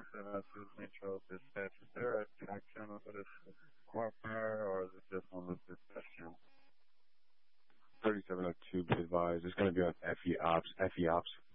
this Metro Dispatch. Is there a track channel for this core fire, or is it just on the dispatch channel? 3702, be advised. It's going to be on FE Ops. FE Ops.